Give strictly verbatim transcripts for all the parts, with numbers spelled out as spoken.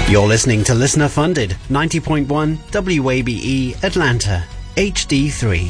You're listening to Listener Funded, ninety point one W A B E Atlanta, H D three.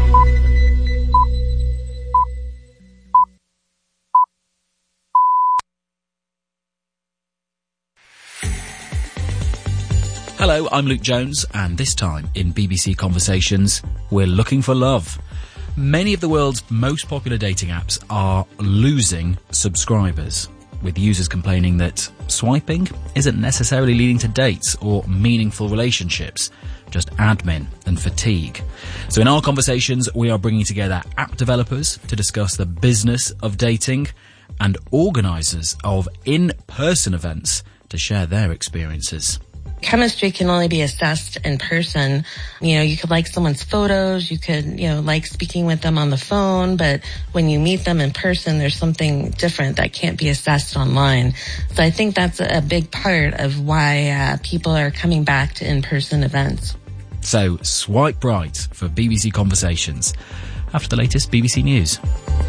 Hello, I'm Luke Jones, and this time in B B C Conversations, we're looking for love. Many of the world's most popular dating apps are losing subscribers, with users complaining that swiping isn't necessarily leading to dates or meaningful relationships, just admin and fatigue. So in our conversations, we are bringing together app developers to discuss the business of dating and organisers of in-person events to share their experiences. Chemistry can only be assessed in person. You know, you could like someone's photos, you could, you know, like speaking with them on the phone, but when you meet them in person, there's something different that can't be assessed online. So I think that's a big part of why uh, people are coming back to in-person events. So swipe right for B B C Conversations after the latest B B C News.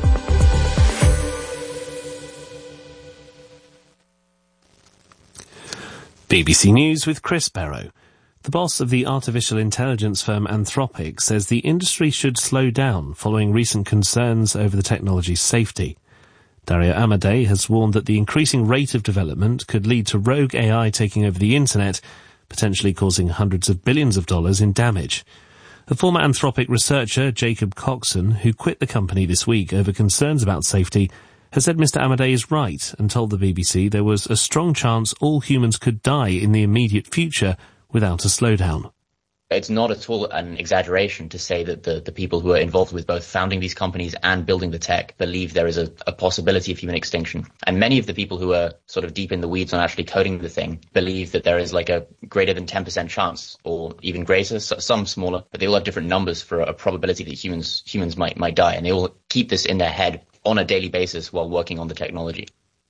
B B C News with Chris Barrow. The boss of the artificial intelligence firm Anthropic says the industry should slow down following recent concerns over the technology's safety. Dario Amodei has warned that the increasing rate of development could lead to rogue A I taking over the internet, potentially causing hundreds of billions of dollars in damage. A former Anthropic researcher, Jacob Coxon, who quit the company this week over concerns about safety, has said Mister Amodei is right and told the B B C there was a strong chance all humans could die in the immediate future without a slowdown. It's not at all an exaggeration to say that the, the people who are involved with both founding these companies and building the tech believe there is a, a possibility of human extinction. And many of the people who are sort of deep in the weeds on actually coding the thing believe that there is like a greater than ten percent chance, or even greater, some smaller, but they all have different numbers for a probability that humans humans might might die. And they all keep this in their head on a daily basis while working on the technology.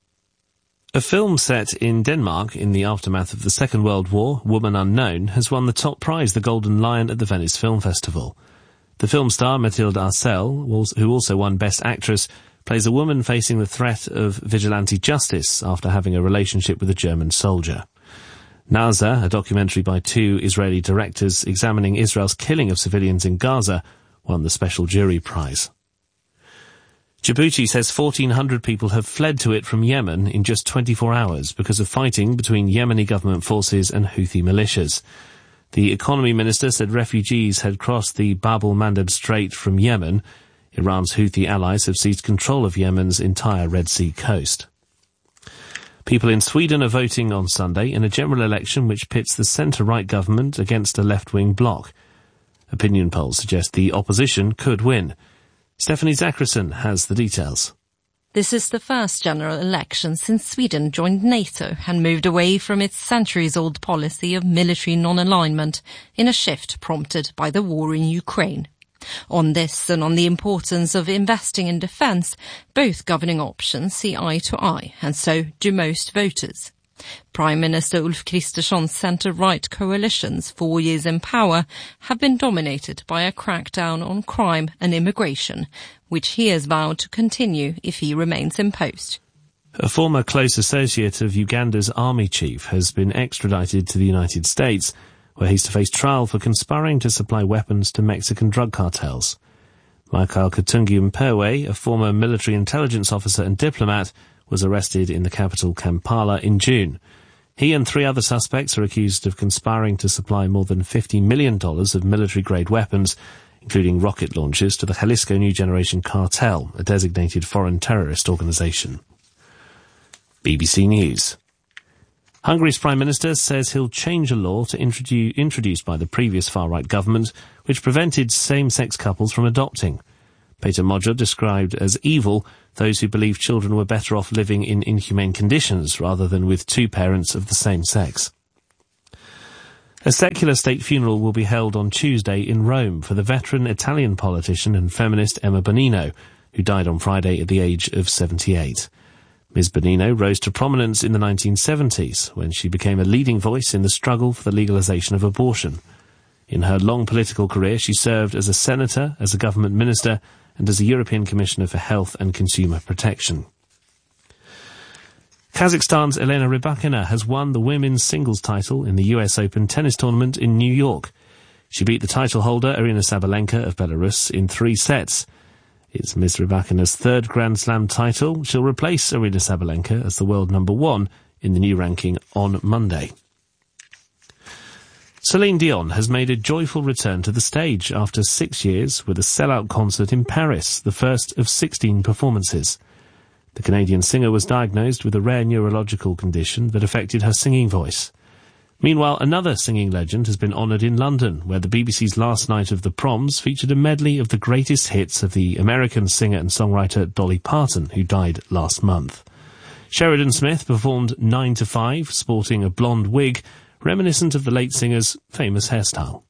A film set in Denmark in the aftermath of the Second World War, Woman Unknown, has won the top prize, the Golden Lion, at the Venice Film Festival. The film star, Mathilde Arcel, who also won Best Actress, plays a woman facing the threat of vigilante justice after having a relationship with a German soldier. Naza, a documentary by two Israeli directors examining Israel's killing of civilians in Gaza, won the Special Jury Prize. Djibouti says fourteen hundred people have fled to it from Yemen in just twenty-four hours because of fighting between Yemeni government forces and Houthi militias. The economy minister said refugees had crossed the Bab el-Mandeb Strait from Yemen. Iran's Houthi allies have seized control of Yemen's entire Red Sea coast. People in Sweden are voting on Sunday in a general election which pits the centre-right government against a left-wing bloc. Opinion polls suggest the opposition could win. Stephanie Zachrison has the details. This is the first general election since Sweden joined NATO and moved away from its centuries-old policy of military non-alignment in a shift prompted by the war in Ukraine. On this and on the importance of investing in defence, both governing options see eye to eye, and so do most voters. Prime Minister Ulf Kristersson's centre-right coalition's four years in power have been dominated by a crackdown on crime and immigration, which he has vowed to continue if he remains in post. A former close associate of Uganda's army chief has been extradited to the United States, where he's to face trial for conspiring to supply weapons to Mexican drug cartels. Michael Katungi Mpewe, a former military intelligence officer and diplomat, was arrested in the capital Kampala in June. He and three other suspects are accused of conspiring to supply more than fifty million dollars of military-grade weapons, including rocket launchers, to the Jalisco New Generation Cartel, a designated foreign terrorist organisation. B B C News. Hungary's Prime Minister says he'll change a law to introduce, introduced by the previous far-right government, which prevented same-sex couples from adopting. Peter Magyar described as evil those who believe children were better off living in inhumane conditions rather than with two parents of the same sex. A secular state funeral will be held on Tuesday in Rome for the veteran Italian politician and feminist Emma Bonino, who died on Friday at the age of seventy-eight. Miz Bonino rose to prominence in the nineteen seventies when she became a leading voice in the struggle for the legalization of abortion. In her long political career, she served as a senator, as a government minister, and as a European Commissioner for Health and Consumer Protection. Kazakhstan's Elena Rybakina has won the women's singles title in the U S Open tennis tournament in New York. She beat the title holder Aryna Sabalenka of Belarus in three sets. It's Miz Rybakina's third Grand Slam title. She'll replace Aryna Sabalenka as the world number one in the new ranking on Monday. Celine Dion has made a joyful return to the stage after six years with a sellout concert in Paris, the first of sixteen performances. The Canadian singer was diagnosed with a rare neurological condition that affected her singing voice. Meanwhile, another singing legend has been honoured in London, where the B B C's Last Night of the Proms featured a medley of the greatest hits of the American singer and songwriter Dolly Parton, who died last month. Sheridan Smith performed nine to five, sporting a blonde wig, reminiscent of the late singer's famous hairstyle.